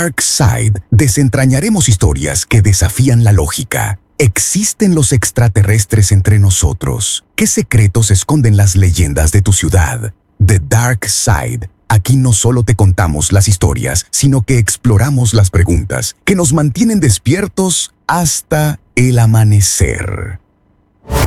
Dark Side desentrañaremos historias que desafían la lógica. ¿Existen los extraterrestres entre nosotros? ¿Qué secretos esconden las leyendas de tu ciudad? The Dark Side. Aquí no solo te contamos las historias, sino que exploramos las preguntas que nos mantienen despiertos hasta el amanecer.